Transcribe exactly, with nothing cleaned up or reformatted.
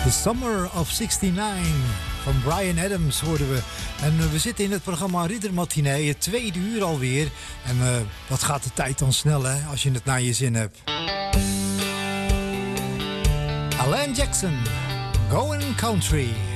The Summer of zesenzestig van Bryan Adams hoorden we. En uh, we zitten in het programma Ridder Matinee, het tweede uur alweer. En uh, wat gaat de tijd dan snel, hè, als je het naar je zin hebt. Alan Jackson, Going Country.